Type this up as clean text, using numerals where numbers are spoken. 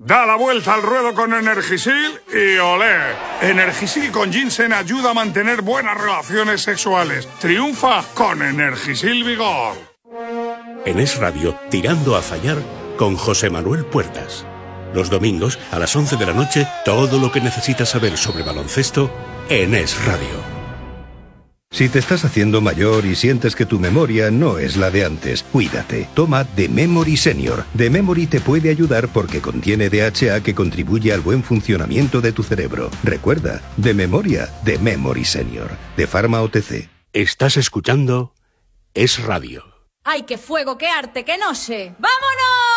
Da la vuelta al ruedo con Energisil y olé. Energisil con ginseng ayuda a mantener buenas relaciones sexuales. Triunfa con Energisil Vigor. En Es Radio, Tirando a Fallar, con José Manuel Puertas. Los domingos, a las 11 de la noche, todo lo que necesitas saber sobre baloncesto en Es Radio. Si te estás haciendo mayor y sientes que tu memoria no es la de antes, cuídate. Toma The Memory Senior. The Memory te puede ayudar porque contiene DHA que contribuye al buen funcionamiento de tu cerebro. Recuerda, de memoria, The Memory Senior. De Pharma OTC. Estás escuchando Es Radio. ¡Ay, qué fuego, qué arte, qué noche! ¡Vámonos!